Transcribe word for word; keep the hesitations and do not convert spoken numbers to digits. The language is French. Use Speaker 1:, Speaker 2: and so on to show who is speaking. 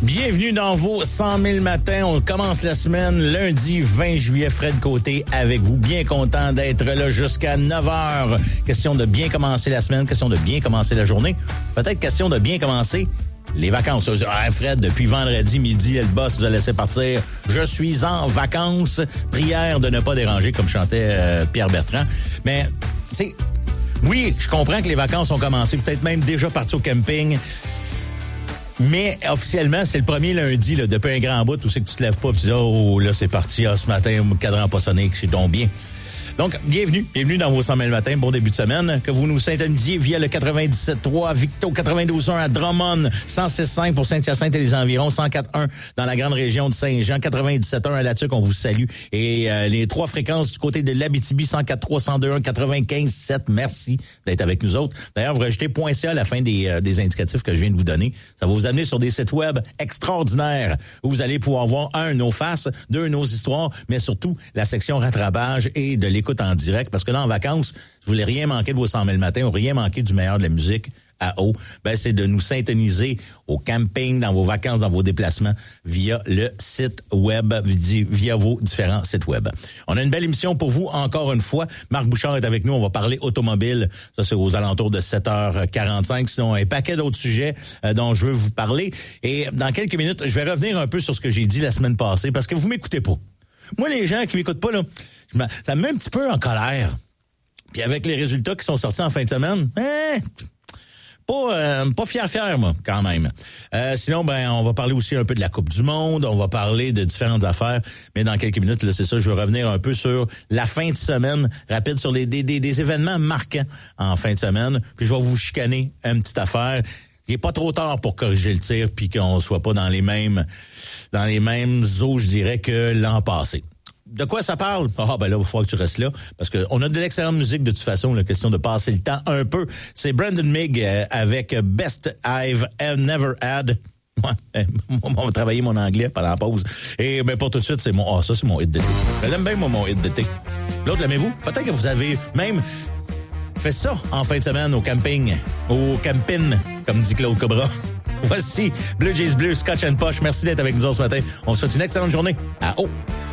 Speaker 1: Bienvenue dans vos cent mille matins. On commence la semaine lundi vingt juillet. Fred Côté avec vous. Bien content d'être là jusqu'à neuf heures. Question de bien commencer la semaine, question de bien commencer la journée. Peut-être question de bien commencer les vacances. Ah, Fred, depuis vendredi midi, le boss nous a laissé partir. Je suis en vacances. Prière de ne pas déranger, comme chantait euh, Pierre Bertrand. Mais, tu sais, oui, je comprends que les vacances ont commencé. Peut-être même déjà parti au camping. Mais officiellement, c'est le premier lundi, là, depuis un grand bout, où c'est que tu te lèves pas, puis tu dis, oh, là, c'est parti, ah, ce matin, mon cadran pas sonné, que c'est donc bien. Donc, bienvenue, bienvenue dans vos cent mille matins, bon début de semaine, que vous nous syntonisiez via le quatre-vingt-dix-sept trois, Victo quatre-vingt-douze un à Drummond, cent six cinq pour Saint-Hyacinthe et les environs, cent quatre un dans la grande région de Saint-Jean, quatre-vingt-dix-sept un à Latuc, on vous salue. Et euh, les trois fréquences du côté de l'Abitibi, cent quatre trois, cent deux un, quatre-vingt-quinze sept, merci d'être avec nous autres. D'ailleurs, vous rajoutez .ca à la fin des, euh, des indicatifs que je viens de vous donner. Ça va vous amener sur des sites web extraordinaires où vous allez pouvoir voir, un, nos faces, deux, nos histoires, mais surtout la section rattrapage et de l'écoute en direct, parce que là, en vacances, si vous voulez rien manquer de vos cent mille matins ou rien manquer du meilleur de la musique à eau, ben c'est de nous syntoniser au camping, dans vos vacances, dans vos déplacements, via le site web, via vos différents sites web. On a une belle émission pour vous, encore une fois. Marc Bouchard est avec nous, on va parler automobile. Ça, c'est aux alentours de sept heures quarante-cinq. Sinon, un paquet d'autres sujets euh, dont je veux vous parler. Et dans quelques minutes, je vais revenir un peu sur ce que j'ai dit la semaine passée, parce que vous m'écoutez pas. Moi, les gens qui m'écoutent pas, là, ça me met un petit peu en colère. Puis avec les résultats qui sont sortis en fin de semaine, hein, pas euh, pas fier fier moi quand même. Euh, sinon ben on va parler aussi un peu de la Coupe du Monde, on va parler de différentes affaires, mais dans quelques minutes là c'est ça, je vais revenir un peu sur la fin de semaine rapide, sur les des, des, des événements marquants en fin de semaine, puis je vais vous chicaner une petite affaire. Il est pas trop tard pour corriger le tir puis qu'on soit pas dans les mêmes dans les mêmes eaux, je dirais, que l'an passé. De quoi ça parle? Ah, ben là, il va falloir que tu restes là, parce que on a de l'excellente musique de toute façon, la question de passer le temps un peu. C'est Brandon Mig euh, avec Best I've Never Had. Ouais, on va travailler mon anglais pendant la pause. Et ben pour tout de suite, c'est mon... Ah, ça, c'est mon hit d'été. Je l'aime bien, moi, mon hit d'été. L'autre, l'aimez-vous? Peut-être que vous avez même fait ça en fin de semaine au camping, au camping, comme dit Claude Cobra. Voici Blue Jays Bleu, Scotch and Posh. Merci d'être avec nous ce matin. On vous souhaite une excellente journée. À haut.